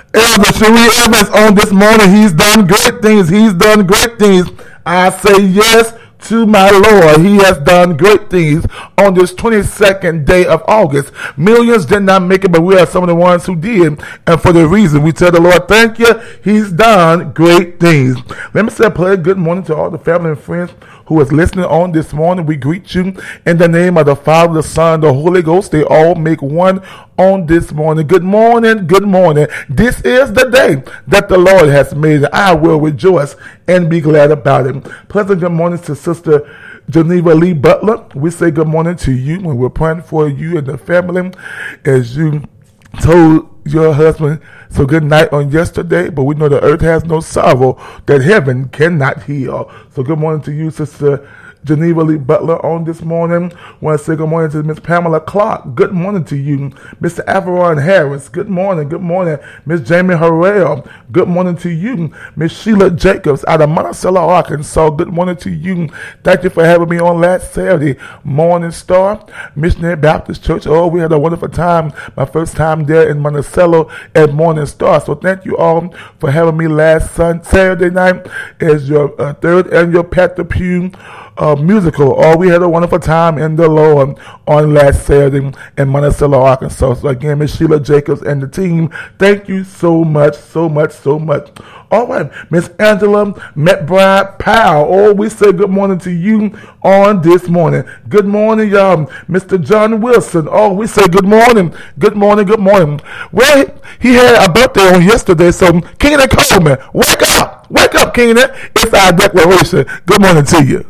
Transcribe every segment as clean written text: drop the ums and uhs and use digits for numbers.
Elder Cherie Evans on this morning. He's done great things. He's done great things. I say yes to my Lord. He has done great things on this 22nd day of August. Millions did not make it, but we are some of the ones who did. And for the reason, we tell the Lord, thank you. He's done great things. Let me say a play good morning to all the family and friends who is listening on this morning. We greet you in the name of the Father, the Son, the Holy Ghost. They all make one on this morning. Good morning, good morning. This is the day that the Lord has made. I will rejoice and be glad about it. Pleasant good morning to Sister Geneva Lee Butler. We say good morning to you when we're praying for you and the family as you told your husband so good night on yesterday, but we know the earth has no sorrow that heaven cannot heal. So good morning to you, Sister Geneva Lee Butler on this morning. Want to say good morning to Miss Pamela Clark. Good morning to you. Mr. Averon Harris. Good morning. Good morning. Miss Jamie Harrell. Good morning to you. Miss Sheila Jacobs out of Monticello, Arkansas. Good morning to you. Thank you for having me on last Saturday. Morning Star Missionary Baptist Church. Oh, we had a wonderful time. My first time there in Monticello at Morning Star. So thank you all for having me last Saturday night as your third annual Pat the Pew musical. Oh, we had a wonderful time in the Lord on last Saturday in Monticello, Arkansas. So again, Miss Sheila Jacobs and the team, thank you so much, so much, so much. All right, Miss Angela McBride Powell. Oh, we say good morning to you on this morning. Good morning, y'all. Mr. John Wilson. Oh, we say good morning, good morning, good morning. Well, he had a birthday on yesterday, so Keenan Coleman, wake up, Keenan. It's our declaration. Good morning to you.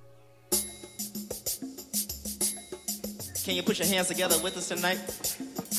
Can you put your hands together with us tonight?